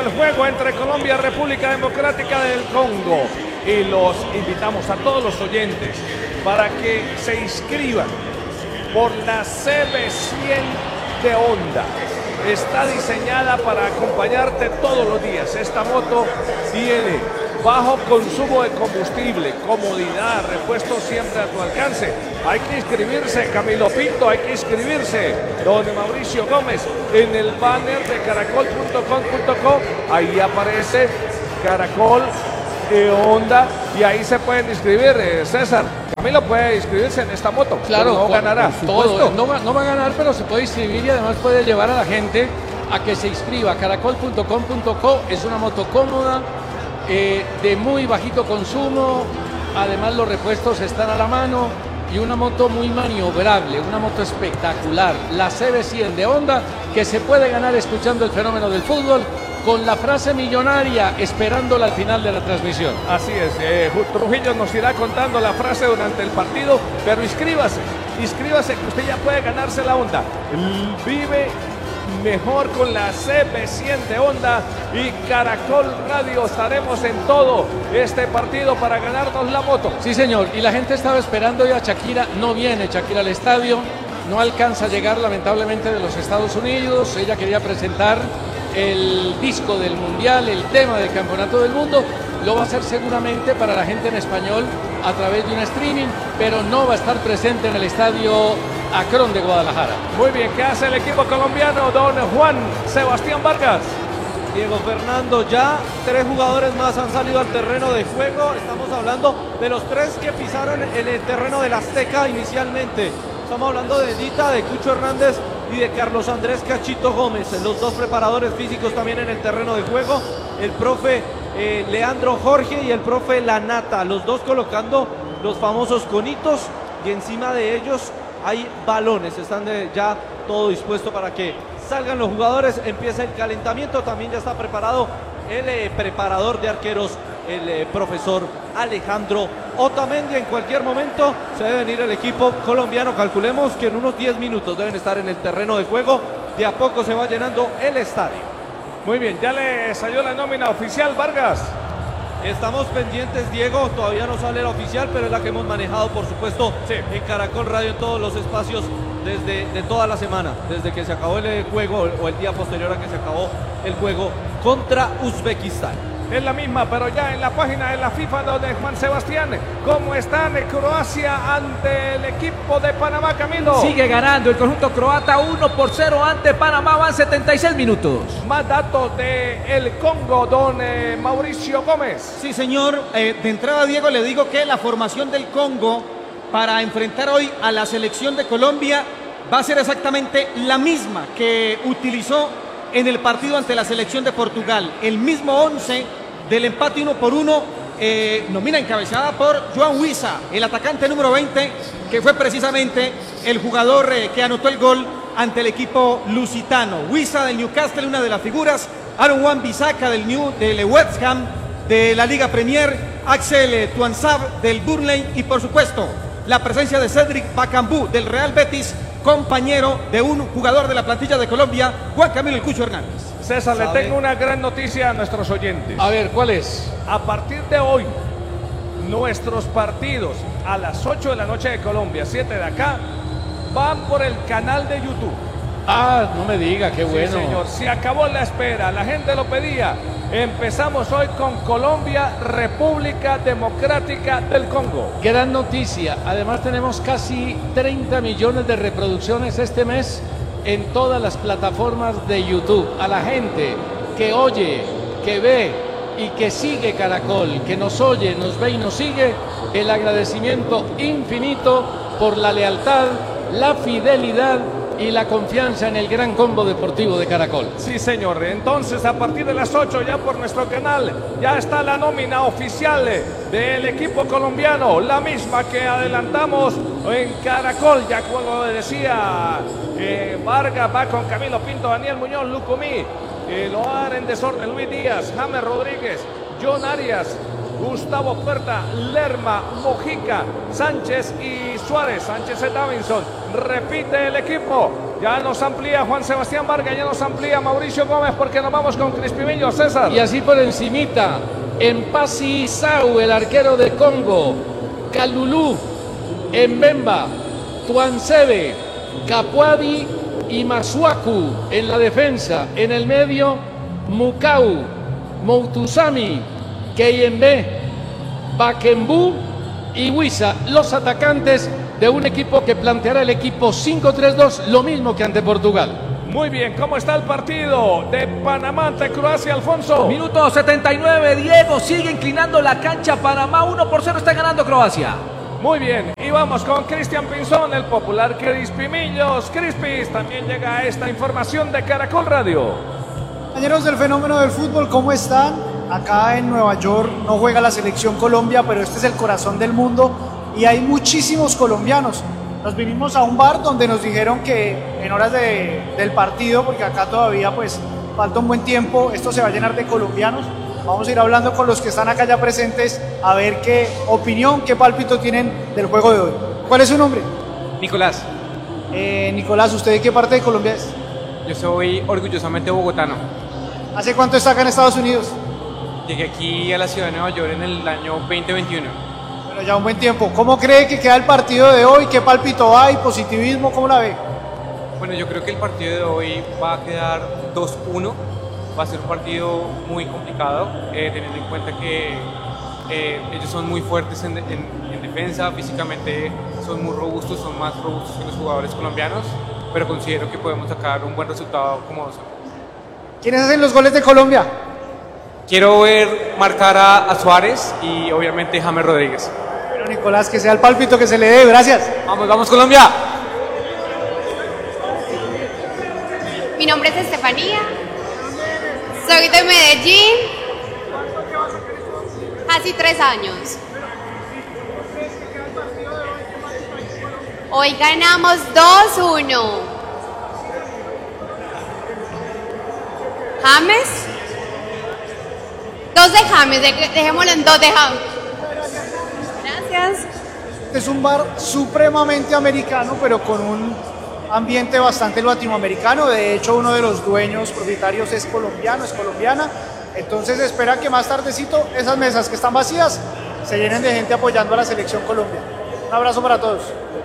el juego entre Colombia y República Democrática del Congo. Y los invitamos a todos los oyentes para que se inscriban por la CB100 de Honda. Está diseñada para acompañarte todos los días. Esta moto tiene bajo consumo de combustible, comodidad, repuestos siempre a tu alcance. Hay que inscribirse, Camilo Pinto, hay que inscribirse. Don Mauricio Gómez, en el banner de caracol.com.co, ahí aparece Caracol Honda y ahí se pueden inscribir. César, Camilo puede inscribirse en esta moto. Claro, no ganará. Todo, no va a ganar, pero se puede inscribir y además puede llevar a la gente a que se inscriba. Caracol.com.co es una moto cómoda, de muy bajito consumo, además los repuestos están a la mano y una moto muy maniobrable, una moto espectacular, la CB100 de Honda, que se puede ganar escuchando el fenómeno del fútbol con la frase millonaria, esperándola al final de la transmisión. Así es, Trujillo nos irá contando la frase durante el partido, pero inscríbase que usted ya puede ganarse la Honda. Vive mejor con la CB100 de Honda y Caracol Radio. Estaremos en todo este partido para ganarnos la moto. Sí, señor, y la gente estaba esperando ya a Shakira. No viene Shakira al estadio, no alcanza a llegar lamentablemente de los Estados Unidos. Ella quería presentar el disco del Mundial, el tema del Campeonato del Mundo. Lo va a hacer seguramente para la gente en español a través de un streaming, pero no va a estar presente en el estadio Akron de Guadalajara. Muy bien, ¿qué hace el equipo colombiano? Don Juan Sebastián Vargas. Diego Fernando, ya 3 jugadores más han salido al terreno de juego. Estamos hablando de los 3 que pisaron en el terreno del Azteca inicialmente. Estamos hablando de Dita, de Cucho Hernández y de Carlos Andrés Cachito Gómez. Los 2 preparadores físicos también en el terreno de juego. El profe Leandro Jorge y el profe Lanata. Los 2 colocando los famosos conitos y encima de ellos hay balones. Están ya todo dispuesto para que salgan los jugadores. Empieza el calentamiento. También ya está preparado el preparador de arqueros, el profesor Alejandro Otamendi. En cualquier momento se debe venir el equipo colombiano. Calculemos que en unos 10 minutos deben estar en el terreno de juego. De a poco se va llenando el estadio. Muy bien, ya le salió la nómina oficial, Vargas. Estamos pendientes, Diego, todavía no sale la oficial, pero es la que hemos manejado, por supuesto, sí, en Caracol Radio, en todos los espacios de toda la semana, desde que se acabó el juego o el día posterior a que se acabó el juego contra Uzbekistán. Es la misma, pero ya en la página de la FIFA, donde Juan Sebastián, ¿cómo están en Croacia ante el equipo de Panamá, Camilo? Sigue ganando el conjunto croata 1-0 ante Panamá, van 76 minutos. Más datos de el Congo, don Mauricio Gómez. Sí, señor, de entrada, Diego, le digo que la formación del Congo para enfrentar hoy a la selección de Colombia va a ser exactamente la misma que utilizó en el partido ante la selección de Portugal. El mismo 11 del empate 1-1, nómina encabezada por Joan Wissa, el atacante número 20, que fue precisamente el jugador que anotó el gol ante el equipo lusitano. Wissa del Newcastle, una de las figuras. Aaron Wan-Bissaka del West Ham, de la Liga Premier. Axel Tuanzab del Burnley y por supuesto la presencia de Cedric Bakambu del Real Betis, compañero de un jugador de la plantilla de Colombia, Juan Camilo El Cucho Hernández. César, le tengo una gran noticia a nuestros oyentes. A ver, ¿cuál es? A partir de hoy, nuestros partidos a las 8 de la noche de Colombia, 7 de acá, van por el canal de YouTube. Ah, no me diga, qué bueno. Sí, señor, se acabó la espera, la gente lo pedía. Empezamos hoy con Colombia, República Democrática del Congo. Gran noticia, además tenemos casi 30 millones de reproducciones este mes en todas las plataformas de YouTube. A la gente que oye, que ve y que sigue Caracol, que nos oye, nos ve y nos sigue, el agradecimiento infinito por la lealtad, la fidelidad y la confianza en el gran combo deportivo de Caracol. Sí, señor. Entonces, a partir de las 8 ya por nuestro canal, ya está la nómina oficial del equipo colombiano, la misma que adelantamos en Caracol. Ya como decía, Vargas va con Camilo Pinto, Daniel Muñoz, Lucumí, Loar en desorden, Luis Díaz, James Rodríguez, John Arias, Gustavo Puerta, Lerma, Mojica, Sánchez y Suárez. Sánchez y Davinson. Repite el equipo. Ya nos amplía Juan Sebastián Vargas, ya nos amplía Mauricio Gómez, porque nos vamos con Crispimillo, César. Y así por encimita, Empasi Sau, el arquero de Congo, Kalulu, Mbemba, Tuansebe, Capuadi y Masuaku en la defensa. En el medio, Mukau, Moutusami, Keyembe, Bakembu y Huiza, los atacantes de un equipo que planteará el equipo 5-3-2, lo mismo que ante Portugal. Muy bien, ¿cómo está el partido de Panamá ante Croacia, Alfonso? Minuto 79, Diego sigue inclinando la cancha. Panamá 1-0 está ganando Croacia. Muy bien, y vamos con Cristian Pinzón, el popular Crispimillos. Crispis, también llega esta información de Caracol Radio. Compañeros del fenómeno del fútbol, ¿cómo están? Acá en Nueva York no juega la selección Colombia, pero este es el corazón del mundo y hay muchísimos colombianos. Nos vinimos a un bar donde nos dijeron que en horas del partido, porque acá todavía pues falta un buen tiempo, esto se va a llenar de colombianos. Vamos a ir hablando con los que están acá ya presentes a ver qué opinión, qué pálpito tienen del juego de hoy. ¿Cuál es su nombre? Nicolás, Nicolás, ¿usted de qué parte de Colombia es? yo soy orgullosamente bogotano. ¿Hace cuánto está acá en Estados Unidos? Llegué aquí a la ciudad de Nueva York en el año 2021. Bueno, ya un buen tiempo. ¿Cómo cree que queda el partido de hoy? ¿Qué pálpito hay? ¿Positivismo? ¿Cómo la ve? Bueno, yo creo que el partido de hoy va a quedar 2-1. Va a ser un partido muy complicado, teniendo en cuenta que ellos son muy fuertes en defensa, físicamente son muy robustos, son más robustos que los jugadores colombianos, pero considero que podemos sacar un buen resultado como 2-1. ¿Quiénes hacen los goles de Colombia? Quiero ver marcar a Suárez y obviamente James Rodríguez. Bueno, Nicolás, que sea el pálpito que se le dé. Gracias. ¡Vamos, vamos Colombia! Mi nombre es Estefanía, soy de Medellín, casi 3 años. Hoy ganamos 2-1. James, 2 de James, dejémoslo en 2 de James. Gracias. Este es un bar supremamente americano, pero con un ambiente bastante latinoamericano. De hecho, uno de los dueños, propietarios, es colombiano, es colombiana. Entonces espera que más tardecito esas mesas que están vacías se llenen de gente apoyando a la selección Colombia. Un abrazo para todos.